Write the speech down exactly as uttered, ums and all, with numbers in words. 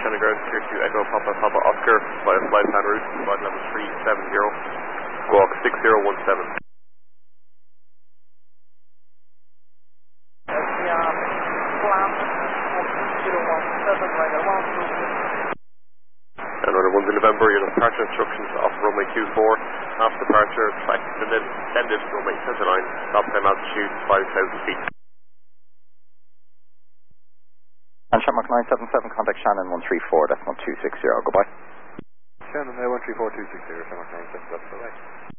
Shannon Ground, clear to Echo Papa Papa Oscar, flight flight plan route, flight level three seven zero, squawk six zero one seven. And order one November, your departure instructions off runway two four. After departure, track extended, extended runway center line, stop time altitude five thousand feet. And Shamrock nine seven seven, contact Shannon one three four, decimal two six zero, goodbye. Shannon, uh, one three four two six zero, Shamrock nine seven seven, bye-bye.